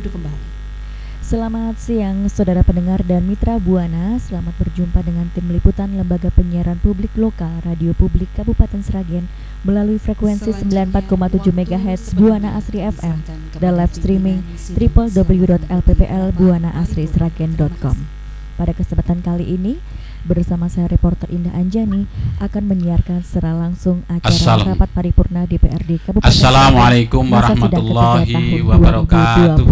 duduk kembali. Selamat siang saudara pendengar dan mitra Buana. Selamat berjumpa dengan tim liputan Lembaga Penyiaran Publik Lokal Radio Publik Kabupaten Sragen melalui frekuensi 94,7 MHz Buana Asri FM dan live streaming www.lpplbuanaasrisragen.com. Pada kesempatan kali ini bersama saya reporter Indah Anjani akan menyiarkan secara langsung acara rapat paripurna DPRD Kabupaten Assalamualaikum warahmatullahi wabarakatuh.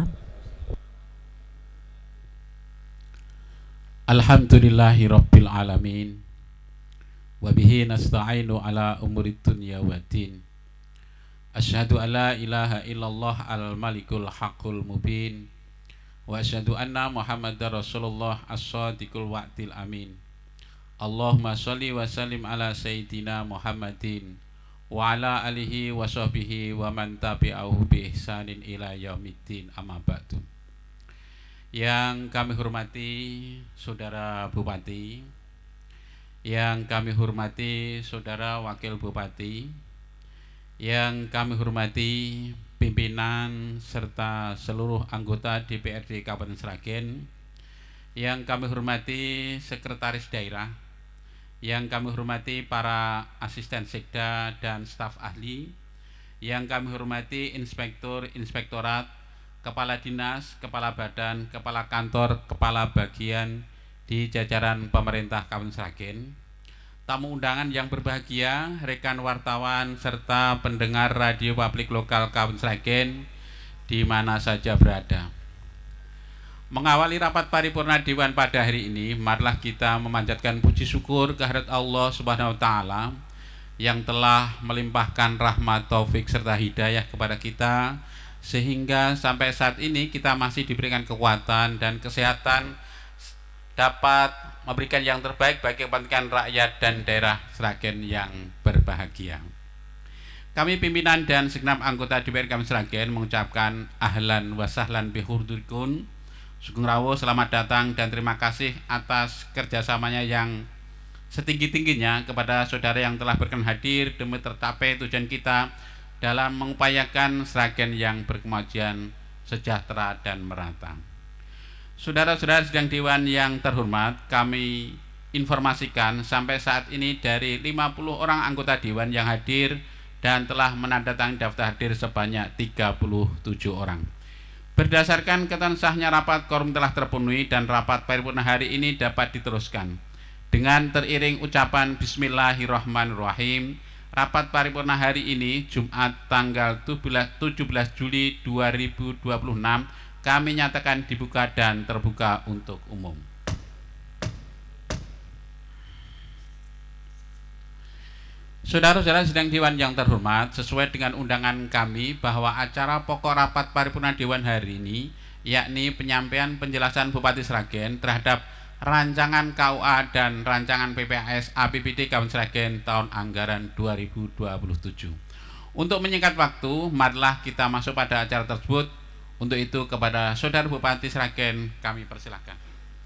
Alhamdulillahi rabbil alamin. Wabihi nasta'inu ala umurid dunya waddin. Asyhadu an la ilaha illallah al-malikul haqqul mubin. Wa asyhadu anna Muhammadar Rasulullah as-shadiqul wa'dil amin. Allahumma sholli wa sallim ala sayyidina Muhammadin wa ala alihi wa sahbihi wa man tabi'ahu bi ihsanin ila yaumiddin, amma ba'du. Yang kami hormati Saudara Bupati, yang kami hormati Saudara Wakil Bupati, yang kami hormati pimpinan serta seluruh anggota DPRD Kabupaten Sragen, yang kami hormati sekretaris daerah, yang kami hormati para asisten sekda dan staf ahli, yang kami hormati inspektur, inspektorat, kepala dinas, kepala badan, kepala kantor, kepala bagian di jajaran pemerintah Kabupaten Sragen, tamu undangan yang berbahagia, rekan wartawan serta pendengar radio publik lokal Kabupaten Sragen di mana saja berada. Mengawali rapat paripurna Dewan pada hari ini, marilah kita memanjatkan puji syukur kehadirat Allah Subhanahu wa taala yang telah melimpahkan rahmat, taufik serta hidayah kepada kita sehingga sampai saat ini kita masih diberikan kekuatan dan kesehatan dapat memberikan yang terbaik bagi kepentingan rakyat dan daerah Sragen yang berbahagia. Kami pimpinan dan segenap anggota DPR Kabupaten Sragen mengucapkan ahlan wa sahlan bihurdurikum. Sugeng rawuh, selamat datang dan terima kasih atas kerjasamanya yang setinggi-tingginya kepada saudara yang telah berkenan hadir demi tercapai tujuan kita dalam mengupayakan Sragen yang berkemajuan, sejahtera dan merata. Saudara-saudara sidang dewan yang terhormat, kami informasikan sampai saat ini dari 50 orang anggota dewan yang hadir dan telah menandatangani daftar hadir sebanyak 37 orang. Berdasarkan ketentuan sahnya rapat, quorum telah terpenuhi dan rapat paripurna hari ini dapat diteruskan. Dengan teriring ucapan Bismillahirrahmanirrahim, rapat paripurna hari ini Jumat tanggal 17 Juli 2026 kami nyatakan dibuka dan terbuka untuk umum. Saudara-saudara sidang dewan yang terhormat, sesuai dengan undangan kami bahwa acara pokok rapat paripurna dewan hari ini yakni penyampaian penjelasan Bupati Sragen terhadap rancangan KUA dan rancangan PPAS APBD Kabupaten Sragen tahun anggaran 2027. Untuk menyingkat waktu, marilah kita masuk pada acara tersebut. Untuk itu kepada Saudara Bupati Sragen kami persilahkan.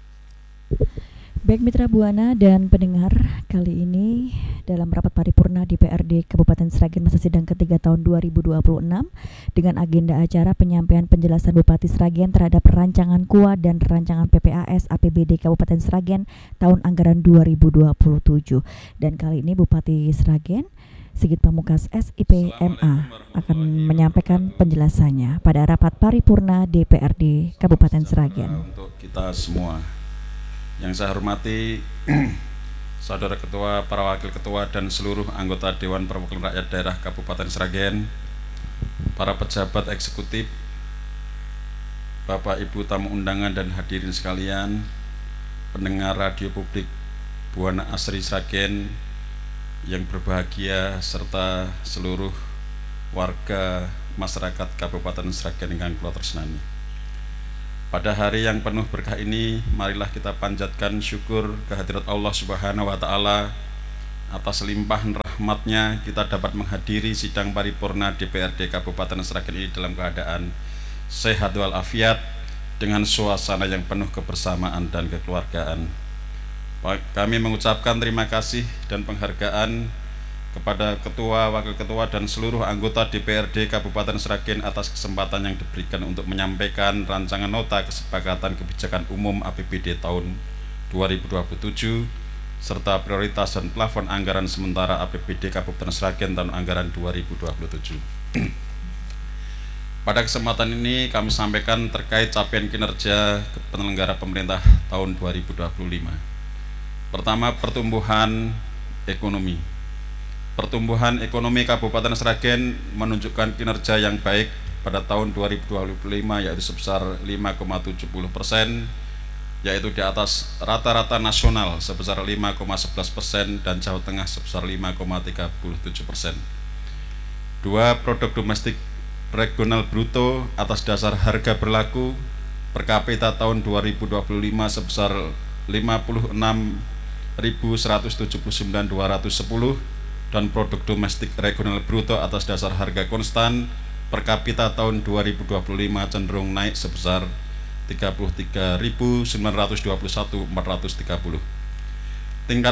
Baik mitra Buana dan pendengar, kali ini dalam rapat paripurna DPRD Kabupaten Sragen masa sidang ketiga tahun 2026 dengan agenda acara penyampaian penjelasan Bupati Sragen terhadap rancangan KUA dan rancangan PPAS APBD Kabupaten Sragen tahun anggaran 2027. Dan kali ini Bupati Sragen Sigit Pamungkas SIP MA akan menyampaikan penjelasannya pada rapat paripurna DPRD Kabupaten Sragen. Untuk kita semua yang saya hormati Saudara Ketua, para Wakil Ketua dan seluruh anggota Dewan Perwakilan Rakyat Daerah Kabupaten Sragen, para pejabat eksekutif, Bapak Ibu tamu undangan dan hadirin sekalian, pendengar radio publik Buana Asri Sragen yang berbahagia serta seluruh warga masyarakat Kabupaten Sragen yang kula tresnani. Pada hari yang penuh berkah ini, marilah kita panjatkan syukur kehadirat Allah Subhanahu wa taala atas limpahan rahmatnya kita dapat menghadiri sidang paripurna DPRD Kabupaten Sragen ini dalam keadaan sehat walafiat dengan suasana yang penuh kebersamaan dan kekeluargaan. Kami mengucapkan terima kasih dan penghargaan kepada Ketua, Wakil Ketua, dan seluruh anggota DPRD Kabupaten Sragen atas kesempatan yang diberikan untuk menyampaikan rancangan nota kesepakatan kebijakan umum APBD tahun 2027 serta prioritas dan plafon anggaran sementara APBD Kabupaten Sragen tahun anggaran 2027. Pada kesempatan ini kami sampaikan terkait capaian kinerja penyelenggara pemerintah tahun 2025. Pertama, pertumbuhan ekonomi. Pertumbuhan ekonomi Kabupaten Sragen menunjukkan kinerja yang baik pada tahun 2025 yaitu sebesar 5,70%, yaitu di atas rata-rata nasional sebesar 5,11% dan Jawa Tengah sebesar 5,37%. Dua, produk domestik regional bruto atas dasar harga berlaku per kapita tahun 2025 sebesar 56.179.210 dan produk domestik regional bruto atas dasar harga konstan per kapita tahun 2025 cenderung naik sebesar 33.921.430. Tingkat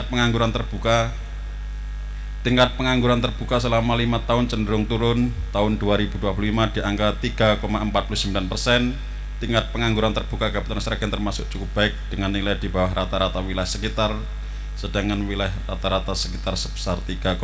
pengangguran terbuka selama 5 tahun cenderung turun tahun 2025 di angka 3,49%. Tingkat pengangguran terbuka Kabupaten Sragen termasuk cukup baik dengan nilai di bawah rata-rata wilayah sekitar, sedangkan wilayah rata-rata sekitar sebesar 3,52%.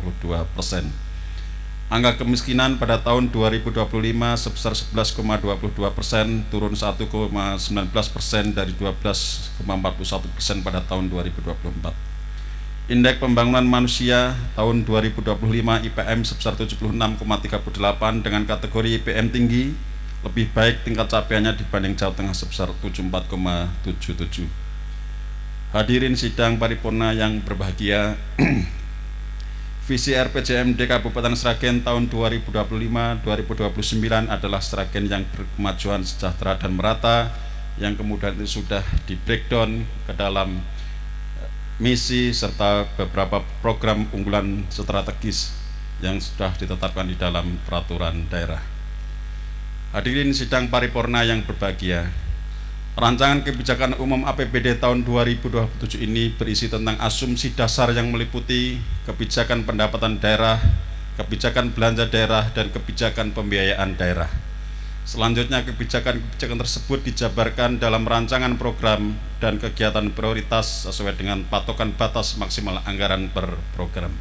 Angka kemiskinan pada tahun 2025 sebesar 11,22%, turun 1,19% dari 12,41% pada tahun 2024. Indeks pembangunan manusia tahun 2025 IPM sebesar 76,38 dengan kategori IPM tinggi, lebih baik tingkat capaiannya dibanding Jawa Tengah sebesar 74,77. Hadirin sidang paripurna yang berbahagia, visi RPJMD Kabupaten Sragen tahun 2025-2029 adalah Sragen yang berkemajuan, sejahtera, dan merata, yang kemudian itu sudah di breakdown ke dalam misi serta beberapa program unggulan strategis yang sudah ditetapkan di dalam peraturan daerah. Hadirin sidang paripurna yang berbahagia, rancangan kebijakan umum APBD tahun 2027 ini berisi tentang asumsi dasar yang meliputi kebijakan pendapatan daerah, kebijakan belanja daerah, dan kebijakan pembiayaan daerah. Selanjutnya, kebijakan tersebut dijabarkan dalam rancangan program dan kegiatan prioritas sesuai dengan patokan batas maksimal anggaran per program.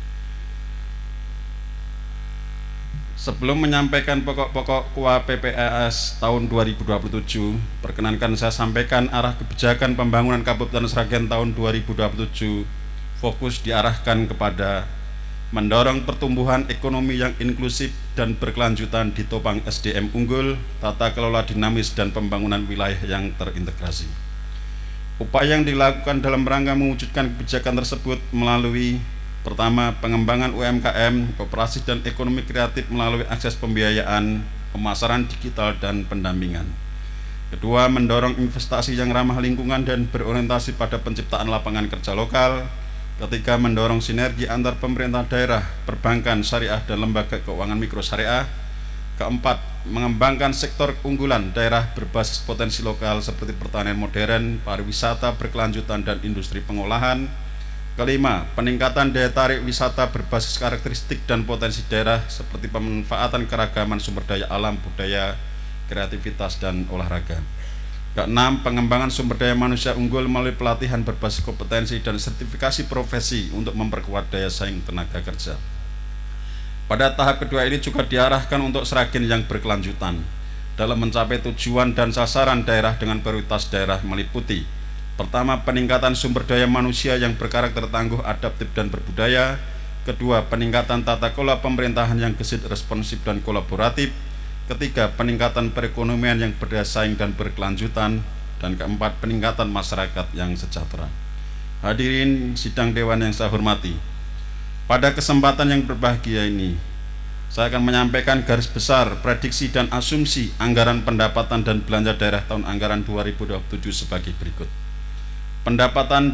Sebelum menyampaikan pokok-pokok KUA PPAS tahun 2027, perkenankan saya sampaikan arah kebijakan pembangunan Kabupaten Sragen tahun 2027 fokus diarahkan kepada mendorong pertumbuhan ekonomi yang inklusif dan berkelanjutan ditopang SDM unggul, tata kelola dinamis, dan pembangunan wilayah yang terintegrasi. Upaya yang dilakukan dalam rangka mewujudkan kebijakan tersebut melalui: pertama, pengembangan UMKM, koperasi dan ekonomi kreatif melalui akses pembiayaan, pemasaran digital, dan pendampingan. Kedua, mendorong investasi yang ramah lingkungan dan berorientasi pada penciptaan lapangan kerja lokal. Ketiga, mendorong sinergi antar pemerintah daerah, perbankan, syariah, dan lembaga keuangan mikro syariah. Keempat, mengembangkan sektor unggulan daerah berbasis potensi lokal seperti pertanian modern, pariwisata berkelanjutan, dan industri pengolahan. Kelima, peningkatan daya tarik wisata berbasis karakteristik dan potensi daerah seperti pemanfaatan keragaman sumber daya alam, budaya, kreativitas, dan olahraga. Keenam, pengembangan sumber daya manusia unggul melalui pelatihan berbasis kompetensi dan sertifikasi profesi untuk memperkuat daya saing tenaga kerja. Pada tahap kedua ini juga diarahkan untuk Sragen yang berkelanjutan dalam mencapai tujuan dan sasaran daerah dengan prioritas daerah meliputi: pertama, peningkatan sumber daya manusia yang berkarakter tangguh, adaptif, dan berbudaya. Kedua, peningkatan tata kelola pemerintahan yang gesit, responsif, dan kolaboratif. Ketiga, peningkatan perekonomian yang berdaya saing dan berkelanjutan. Dan keempat, peningkatan masyarakat yang sejahtera. Hadirin sidang dewan yang saya hormati, pada kesempatan yang berbahagia ini, saya akan menyampaikan garis besar prediksi dan asumsi anggaran pendapatan dan belanja daerah tahun anggaran 2027 sebagai berikut. Pendapatan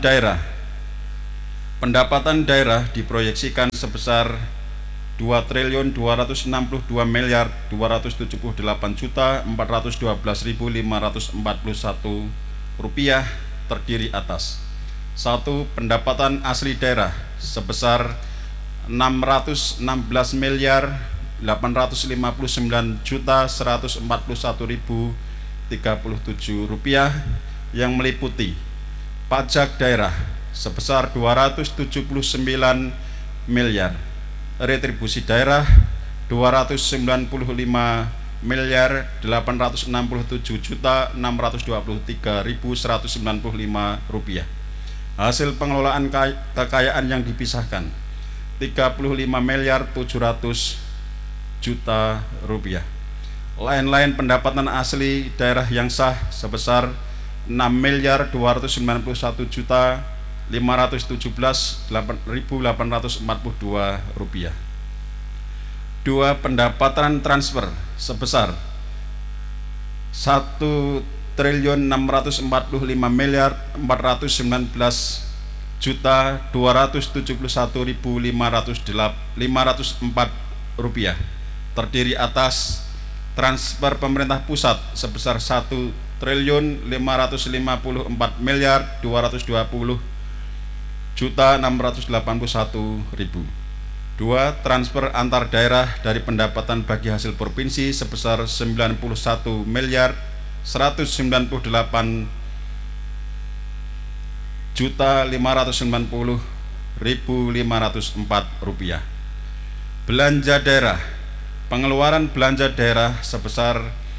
daerah diproyeksikan sebesar 2.268.278.412.541 rupiah, terdiri atas: 1. Pendapatan asli daerah sebesar 6.859.141.037 rupiah yang meliputi pajak daerah sebesar 279 miliar, retribusi daerah 295.867.623.195 rupiah. Hasil pengelolaan kekayaan yang dipisahkan 35.700.000.000 rupiah. Lain-lain pendapatan asli daerah yang sah sebesar 6.291.517.842 rupiah. 2. Pendapatan transfer sebesar 1.649.271.504 rupiah, terdiri atas transfer pemerintah pusat sebesar 1.554.220.681.000. 2. Transfer antar daerah dari pendapatan bagi hasil provinsi sebesar 91.590.504 rupiah. Belanja daerah, pengeluaran belanja daerah sebesar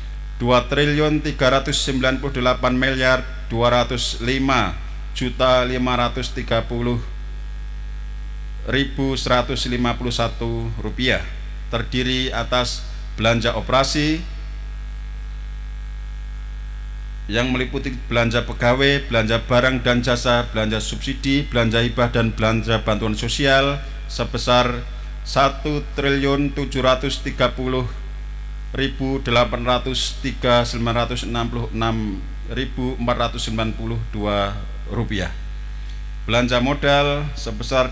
2.398.205.530.151 rupiah, terdiri atas belanja operasi yang meliputi belanja pegawai, belanja barang dan jasa, belanja subsidi, belanja hibah dan belanja bantuan sosial sebesar 1.703.966.492 rupiah. Belanja modal sebesar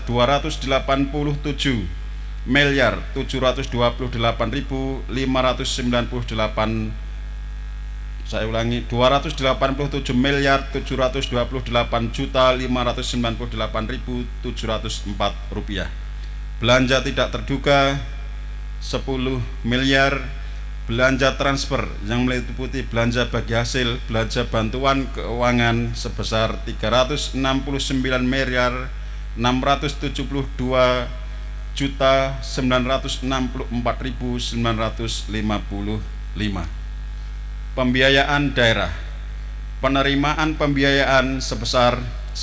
287.728.598.704 rupiah. Belanja tidak terduga 10 miliar. Belanja transfer yang meliputi belanja bagi hasil belanja bantuan keuangan sebesar 369.964.955. Pembiayaan daerah, penerimaan pembiayaan sebesar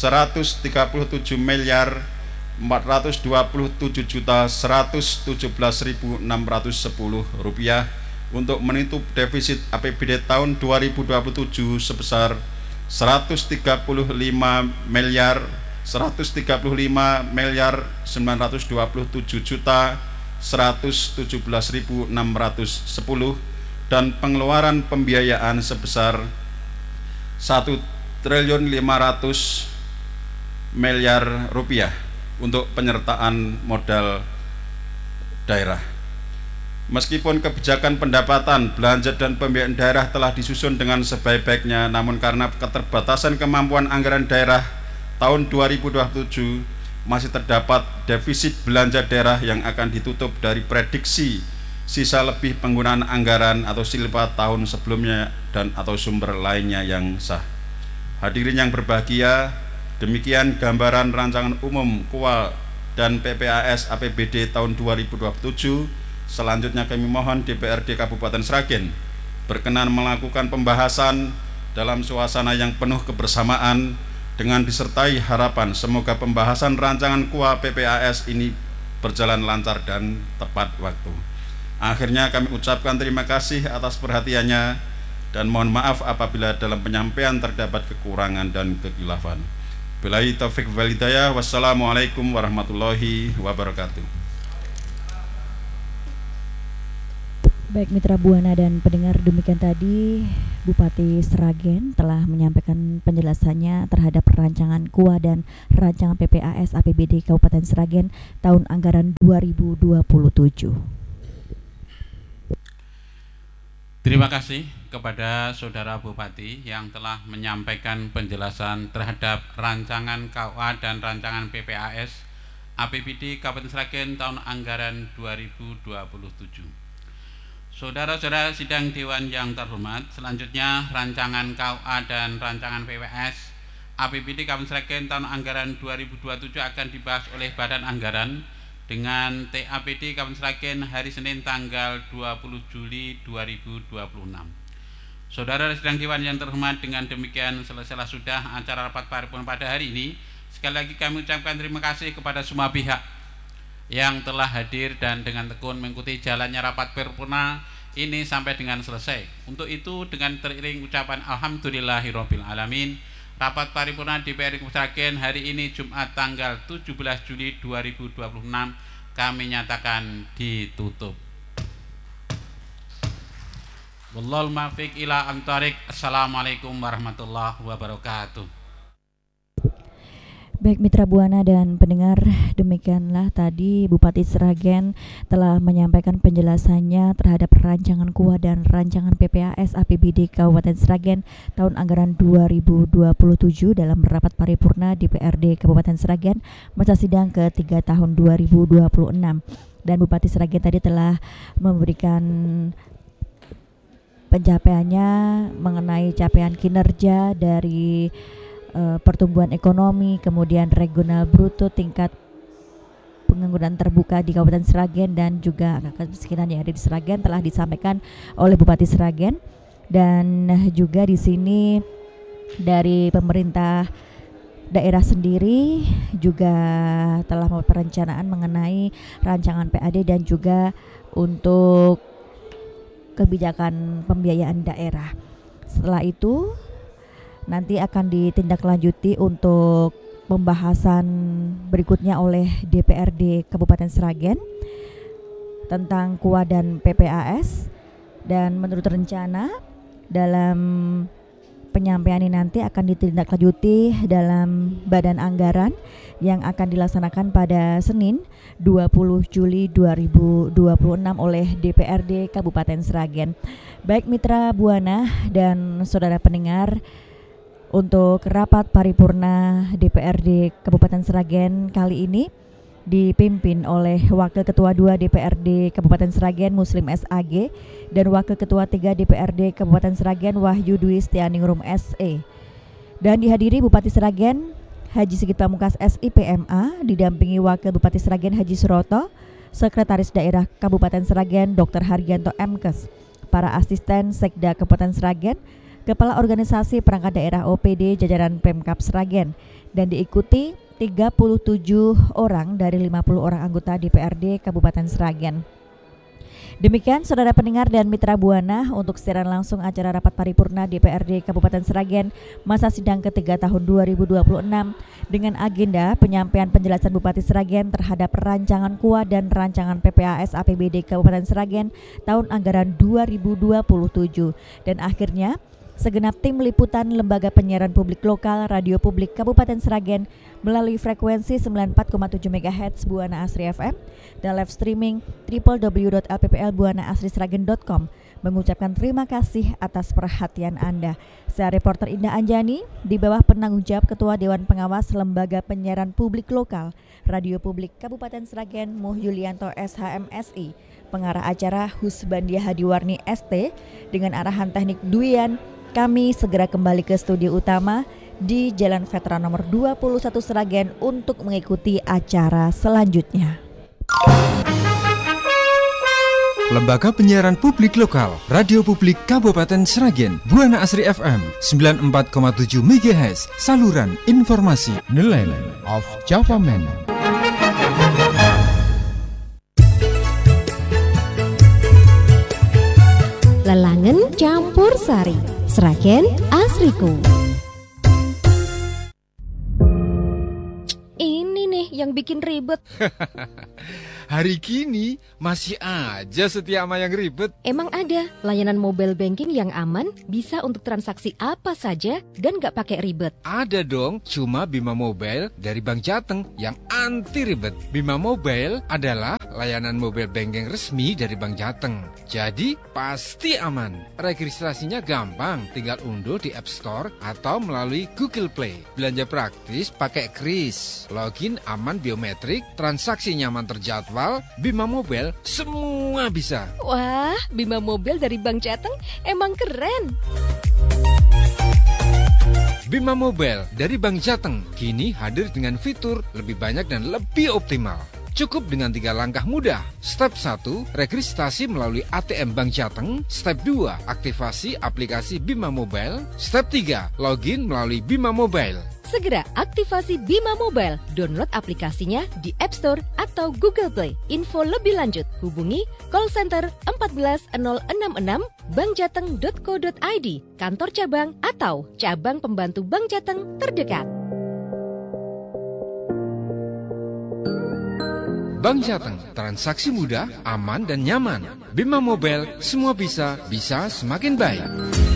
134.427.117.610 rupiah untuk menutup defisit APBD tahun 2027 sebesar 135.927.117.610 dan pengeluaran pembiayaan sebesar 1.500.000.000 rupiah untuk penyertaan modal daerah. Meskipun kebijakan pendapatan, belanja dan pembiayaan daerah telah disusun dengan sebaik-baiknya, namun karena keterbatasan kemampuan anggaran daerah tahun 2027 masih terdapat defisit belanja daerah yang akan ditutup dari prediksi sisa lebih penggunaan anggaran atau silpa tahun sebelumnya dan atau sumber lainnya yang sah. Hadirin yang berbahagia, demikian gambaran rancangan umum KUA dan PPAS APBD tahun 2027. Selanjutnya kami mohon DPRD Kabupaten Sragen berkenan melakukan pembahasan dalam suasana yang penuh kebersamaan dengan disertai harapan semoga pembahasan rancangan KUA PPAS ini berjalan lancar dan tepat waktu. Akhirnya kami ucapkan terima kasih atas perhatiannya dan mohon maaf apabila dalam penyampaian terdapat kekurangan dan kekhilafan. Billahi taufiq wal hidayah. Wassalamualaikum warahmatullahi wabarakatuh. Baik Mitra Buana dan pendengar, demikian tadi Bupati Sragen telah menyampaikan penjelasannya terhadap rancangan KUA dan rancangan PPAS APBD Kabupaten Sragen tahun anggaran 2027. Terima kasih kepada Saudara Bupati yang telah menyampaikan penjelasan terhadap rancangan KUA dan rancangan PPAS APBD Kabupaten Sragen tahun anggaran 2027. Saudara-saudara sidang Dewan yang terhormat, selanjutnya rancangan KUA dan rancangan PWS APBD Kabupaten Sragen tahun anggaran 2027 akan dibahas oleh Badan Anggaran dengan TAPD Kabupaten Sragen hari Senin tanggal 20 Juli 2026. Saudara sidang Dewan yang terhormat, dengan demikian selesailah sudah acara rapat paripurna pada hari ini. Sekali lagi kami ucapkan terima kasih kepada semua pihak yang telah hadir dan dengan tekun mengikuti jalannya rapat paripurna ini sampai dengan selesai. Untuk itu, dengan teriring ucapan alhamdulillahirabbil alamin, rapat paripurna DPRD Kabupaten Sragen hari ini Jumat tanggal 17 Juli 2026 kami nyatakan ditutup. Wallahul muwaffiq ila aqwamit thoriq. Assalamualaikum warahmatullahi wabarakatuh. Baik mitra Buana dan pendengar, demikianlah tadi Bupati Sragen telah menyampaikan penjelasannya terhadap rancangan KUA dan rancangan PPAS APBD Kabupaten Sragen tahun anggaran 2027 dalam rapat paripurna DPRD Kabupaten Sragen masa sidang ke-3 tahun 2026. Dan Bupati Sragen tadi telah memberikan pencapaiannya mengenai capaian kinerja dari pertumbuhan ekonomi, kemudian regional bruto, tingkat pengangguran terbuka di Kabupaten Sragen dan juga angka kemiskinan yang ada di Sragen telah disampaikan oleh Bupati Sragen. Dan juga di sini dari pemerintah daerah sendiri juga telah membuat perencanaan mengenai rancangan PAD dan juga untuk kebijakan pembiayaan daerah. Setelah itu nanti akan ditindaklanjuti untuk pembahasan berikutnya oleh DPRD Kabupaten Sragen tentang KUA dan PPAS. Dan menurut rencana dalam penyampaian ini nanti akan ditindaklanjuti dalam Badan Anggaran yang akan dilaksanakan pada Senin 20 Juli 2026 oleh DPRD Kabupaten Sragen. Baik mitra Buana dan saudara pendengar, untuk rapat paripurna DPRD Kabupaten Sragen kali ini dipimpin oleh Wakil Ketua 2 DPRD Kabupaten Sragen Muslim SAG dan Wakil Ketua 3 DPRD Kabupaten Sragen Wahyu Dwi Setianingrum SE. Dan dihadiri Bupati Sragen Haji Sigit Pamungkas SIPMA didampingi Wakil Bupati Sragen Haji Suroto, Sekretaris Daerah Kabupaten Sragen Dr. Hargianto MKes, para asisten Sekda Kabupaten Sragen, Kepala Organisasi Perangkat Daerah OPD jajaran Pemkab Sragen, dan diikuti 37 orang dari 50 orang anggota DPRD Kabupaten Sragen. Demikian saudara pendengar dan mitra Buana untuk siaran langsung acara rapat paripurna DPRD Kabupaten Sragen masa sidang ke-3 tahun 2026 dengan agenda penyampaian penjelasan Bupati Sragen terhadap rancangan KUA dan rancangan PPAS APBD Kabupaten Sragen tahun anggaran 2027. Dan akhirnya segenap tim liputan Lembaga Penyiaran Publik Lokal Radio Publik Kabupaten Sragen melalui frekuensi 94,7 MHz Buana Asri FM dan live streaming www.lpplbuanaasrisragen.com mengucapkan terima kasih atas perhatian Anda. Saya reporter Indah Anjani di bawah penanggung jawab Ketua Dewan Pengawas Lembaga Penyiaran Publik Lokal Radio Publik Kabupaten Sragen Muh Yulianto SHMSI, pengarah acara Husbandia Hadiwarni ST dengan arahan teknik Duyan. Kami segera kembali ke studio utama di Jalan Veteran nomor 21 Sragen untuk mengikuti acara selanjutnya. Lembaga Penyiaran Publik Lokal Radio Publik Kabupaten Sragen Buana Asri FM 94,7 MHz, saluran informasi Nelayan of Java Man. Lelangen campur sari Sragen Asriku. Ini nih yang bikin ribet. Hari kini masih aja setia ama yang ribet. Emang ada layanan mobile banking yang aman, bisa untuk transaksi apa saja dan nggak pakai ribet? Ada dong, cuma Bima Mobile dari Bank Jateng yang anti ribet. Bima Mobile adalah layanan mobile banking resmi dari Bank Jateng. Jadi pasti aman. Registrasinya gampang, tinggal unduh di App Store atau melalui Google Play. Belanja praktis pakai kris, login aman biometrik, transaksi nyaman terjadwal. Bima Mobile semua bisa. Wah, Bima Mobile dari Bank Jateng emang keren. Bima Mobile dari Bank Jateng kini hadir dengan fitur lebih banyak dan lebih optimal. Cukup dengan 3 langkah mudah. Step 1, registrasi melalui ATM Bank Jateng. Step 2, aktivasi aplikasi Bima Mobile. Step 3, login melalui Bima Mobile. Segera aktivasi Bima Mobile, download aplikasinya di App Store atau Google Play. Info lebih lanjut, hubungi call center 14066 bankjateng.co.id, kantor cabang atau cabang pembantu Bank Jateng terdekat. Bank Jateng, transaksi mudah, aman dan nyaman. Bima Mobile, semua bisa, bisa semakin baik.